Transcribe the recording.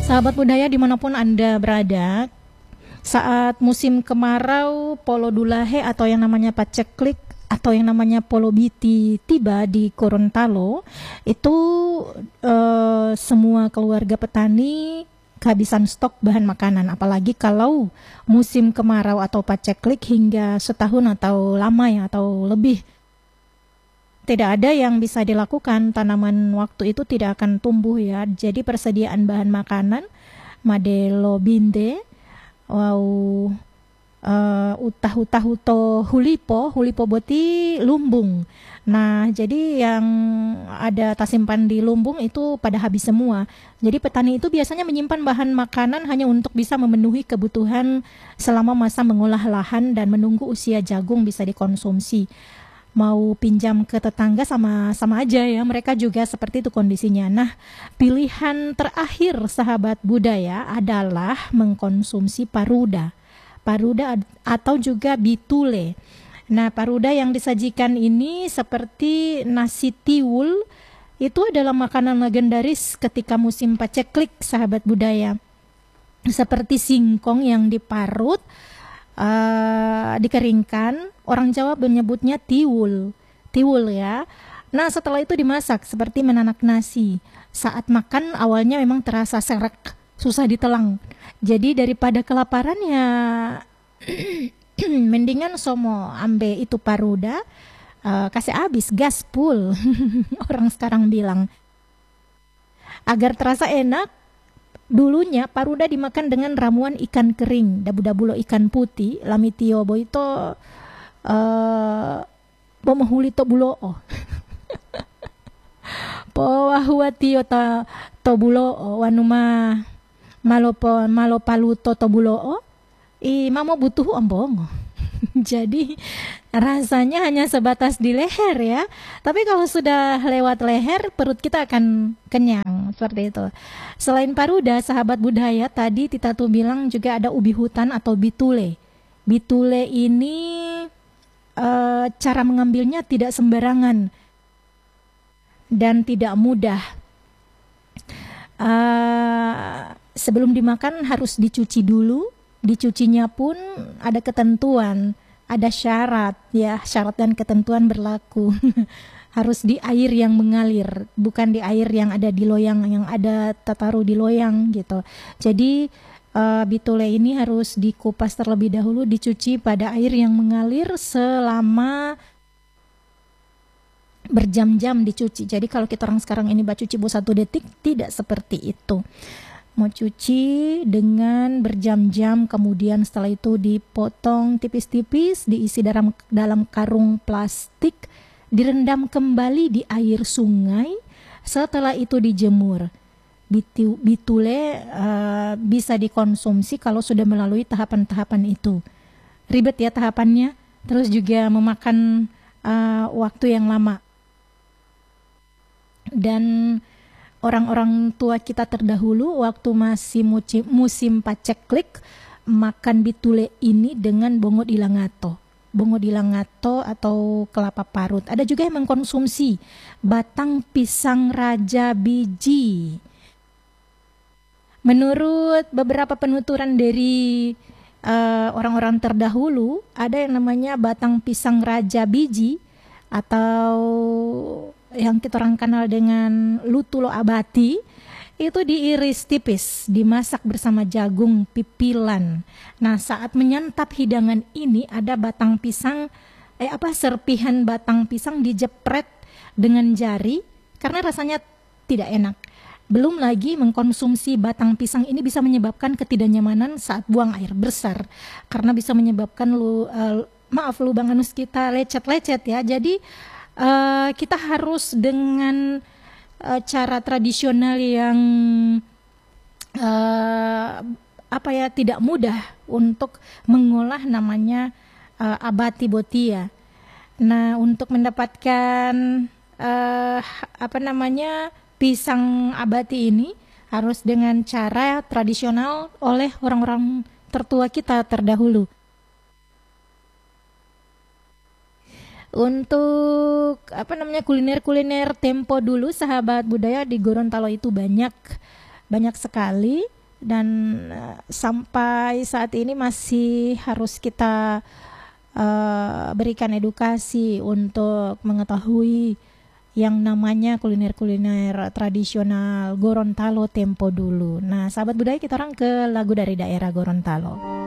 Sahabat budaya dimanapun Anda berada, saat musim kemarau, polo dulahe atau yang namanya paceklik atau yang namanya polo biti tiba di Gorontalo, itu semua keluarga petani kehabisan stok bahan makanan. Apalagi kalau musim kemarau atau paceklik hingga setahun atau lama ya, atau lebih. Tidak ada yang bisa dilakukan, tanaman waktu itu tidak akan tumbuh ya. Jadi persediaan bahan makanan madelo binde, wow, utah huto hulipo boti lumbung. Nah, jadi yang ada tersimpan di lumbung itu pada habis semua. Jadi petani itu biasanya menyimpan bahan makanan hanya untuk bisa memenuhi kebutuhan selama masa mengolah lahan dan menunggu usia jagung bisa dikonsumsi. Mau pinjam ke tetangga sama aja ya, mereka juga seperti itu kondisinya. Nah, pilihan terakhir sahabat budaya adalah mengkonsumsi paruda atau juga bitule. Nah, paruda yang disajikan ini seperti nasi tiwul, itu adalah makanan legendaris ketika musim paceklik sahabat budaya. Seperti singkong yang diparut, dikeringkan, orang Jawa menyebutnya tiwul ya. Nah, setelah itu dimasak seperti menanak nasi. Saat makan awalnya memang terasa serek, susah ditelang. Jadi daripada kelaparan ya mendingan somo ambe itu paruda, kasih habis gaspul orang sekarang bilang. Agar terasa enak, dulunya paruda dimakan dengan ramuan ikan kering, dabu-dabulo ikan putih, lamitio boito pomahuli to buloo. Po wahuatio to buloo, wanuma malopaluto to buloo. Mamo butuh ombong. Jadi rasanya hanya sebatas di leher ya. Tapi kalau sudah lewat leher, perut kita akan kenyang, seperti itu. Selain paruda, sahabat budaya, tadi Tita tuh bilang juga ada ubi hutan atau bitule. Bitule ini cara mengambilnya tidak sembarangan dan tidak mudah. Sebelum dimakan harus dicuci dulu. Dicucinya pun ada ketentuan, ada syarat ya, syarat dan ketentuan berlaku. Harus di air yang mengalir, bukan di air yang ada di loyang, yang ada tataru di loyang gitu. Jadi bitule ini harus dikupas terlebih dahulu, dicuci pada air yang mengalir selama berjam-jam dicuci. Jadi kalau kita orang sekarang ini cuci 1 detik, tidak seperti itu. Mau cuci dengan berjam-jam, kemudian setelah itu dipotong tipis-tipis, diisi dalam karung plastik, direndam kembali di air sungai, setelah itu dijemur. Bitule bisa dikonsumsi kalau sudah melalui tahapan-tahapan itu. Ribet ya tahapannya, terus juga memakan waktu yang lama. Dan orang-orang tua kita terdahulu waktu masih musim paceklik makan bitule ini dengan bongo dilangato atau kelapa parut. Ada juga yang mengkonsumsi batang pisang raja biji. Menurut beberapa penuturan dari orang-orang terdahulu, ada yang namanya batang pisang raja biji atau yang kita orang kenal dengan lutulo abati, itu diiris tipis, dimasak bersama jagung pipilan. Nah, saat menyantap hidangan ini ada batang pisang, serpihan batang pisang dijepret dengan jari karena rasanya tidak enak. Belum lagi mengkonsumsi batang pisang ini bisa menyebabkan ketidaknyamanan saat buang air besar karena bisa menyebabkan lubang anus kita lecet-lecet ya. Jadi kita harus dengan cara tradisional yang tidak mudah untuk mengolah namanya abati botia. Nah, untuk mendapatkan pisang abati ini harus dengan cara tradisional oleh orang-orang tertua kita terdahulu. Untuk kuliner-kuliner tempo dulu sahabat budaya di Gorontalo itu banyak sekali. dan sampai saat ini masih harus kita berikan edukasi untuk mengetahui yang namanya kuliner-kuliner tradisional Gorontalo tempo dulu. Nah, sahabat budaya, kita orang ke lagu dari daerah Gorontalo.